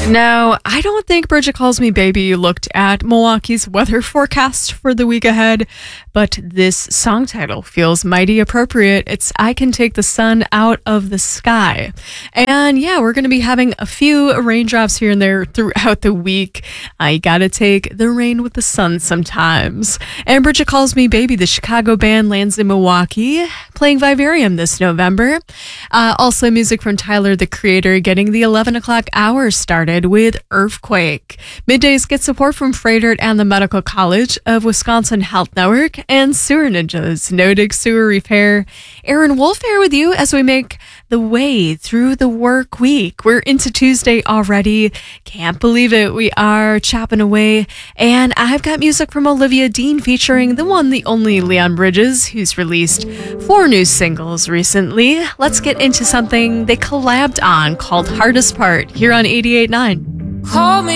Now, I don't think Bridget Calls Me Baby looked at Milwaukee's weather forecast for the week ahead, but this song title feels mighty appropriate. It's I Can Take the Sun Out of the Sky. And yeah, we're going to be having a few raindrops here and there throughout the week. You got to take the rain with the sun sometimes. And Bridget Calls Me Baby, the Chicago band, lands in Milwaukee, playing Vivarium this November. Also music from Tyler, the Creator, getting the 11 o'clock hour started with Earthquake. Middays get support from Freighter and the Medical College of Wisconsin Health Network and Sewer Ninjas, No Dig Sewer Repair. Aaron Wolf here with you as we make the way through the work week. We're into Tuesday already. Can't believe it. We are chopping away. And I've got music from Olivia Dean featuring the one, the only Leon Bridges, who's released 4 new singles recently. Let's get into something they collabed on called Hardest Part here on 88.9. Call me